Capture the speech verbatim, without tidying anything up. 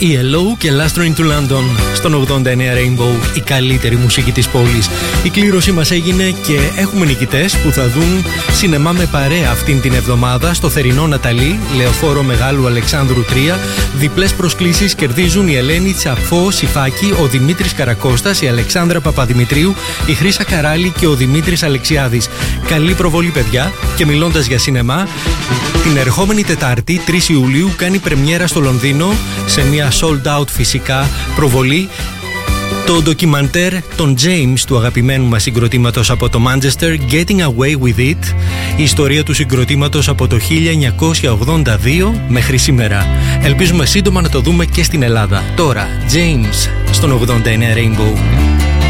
η Hello και Last Train to London στον ογδόντα εννέα Rainbow, η καλύτερη μουσική της πόλης. Η κλήρωση μας έγινε και έχουμε νικητές που θα δουν σινεμά με παρέα αυτήν την εβδομάδα στο θερινό Ναταλή, Λεωφόρο Μεγάλου Αλεξάνδρου τρία. Διπλές προσκλήσεις κερδίζουν η Ελένη Τσαφό Σιφάκη, ο Δημήτρης Καρακώστας, η Αλεξάνδρα Παπαδημητρίου, η Χρύσα Καράλη και ο Δημήτρης Αλεξιάδης. Καλή προβολή, παιδιά. Και μιλώντας για σινεμά, την ερχόμενη Τετάρτη, τρεις Ιουλίου, κάνει πρεμιέρα στο Λονδίνο σε μια sold out φυσικά προβολή το ντοκιμαντέρ των James, του αγαπημένου μας συγκροτήματος από το Manchester, Getting Away With It, η ιστορία του συγκροτήματος από το χίλια εννιακόσια ογδόντα δύο μέχρι σήμερα. Ελπίζουμε σύντομα να το δούμε και στην Ελλάδα. Τώρα, James στον ογδόντα εννέα Rainbow.